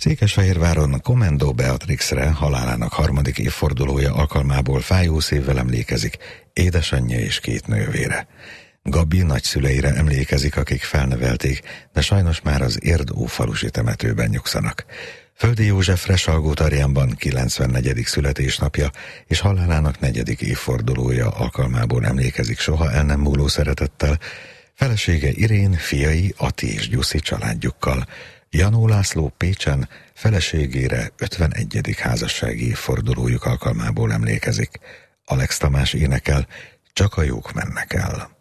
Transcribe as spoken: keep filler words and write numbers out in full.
Székesfehérváron Komendó Beatrixre, halálának harmadik évfordulója alkalmából fájó szívvel emlékezik édesanyja és két nővére. Gabi nagyszüleire emlékezik, akik felnevelték, de sajnos már az Érdófalusi temetőben nyugszanak. Földi József Resalgó-Tarjánban kilencvennegyedik születésnapja és halálának negyedik évfordulója alkalmából emlékezik soha el nem múló szeretettel felesége Irén, fiai Ati és Gyuszi családjukkal. Janó László Pécsen feleségére ötvenegyedik házassági évfordulójuk alkalmából emlékezik. Alex Tamás énekel, Csak a jók mennek el.